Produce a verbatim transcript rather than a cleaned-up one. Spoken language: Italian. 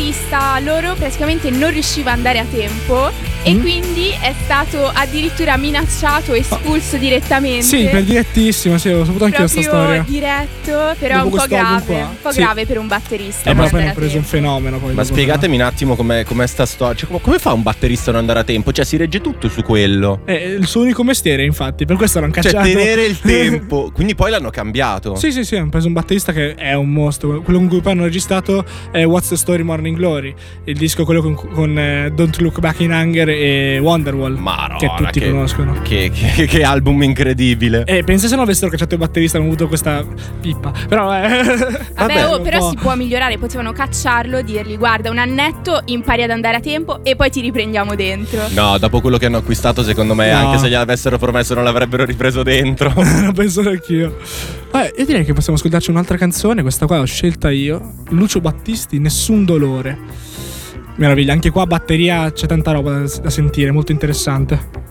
batterista loro praticamente non riusciva ad andare a tempo e Mm. quindi è stato addirittura minacciato, espulso direttamente. Sì, per direttissimo, sì, ho saputo anche questa Proprio storia. diretto, però Dopo un po' questo album grave, qua. un po' Sì. grave per un batterista. E non poi poi andare hanno a preso un tempo. fenomeno poi Ma dopo, spiegatemi un attimo com'è, com'è sta storia. Cioè, come, come fa un batterista a non andare a tempo? Cioè, si regge tutto su quello. È il suo unico mestiere, infatti, per questo l'hanno Cioè, cacciato. tenere il tempo. Quindi poi l'hanno cambiato. Sì, sì, sì, hanno preso un batterista che è un mostro. Quello con cui poi hanno registrato è What's the Story Morning Glory, il disco quello con, con eh, Don't Look Back in Anger e Wonderwall, Maronna, che tutti che, conoscono. Che, che, che album incredibile. E pensa se non avessero cacciato il batterista, hanno avuto questa pippa. Però eh. Vabbè, Vabbè, oh, un però po'. si può migliorare, potevano cacciarlo, dirgli guarda un annetto, impari ad andare a tempo e poi ti riprendiamo dentro. No, dopo quello che hanno acquistato, secondo me, No. anche se gliel'avessero promesso, non l'avrebbero ripreso dentro. Lo penso anch'io. Vabbè, io direi che possiamo ascoltarci un'altra canzone. Questa qua l'ho scelta io, Lucio Battisti, Nessun dolore. Meraviglia, anche qua batteria, c'è tanta roba da, da sentire, molto interessante.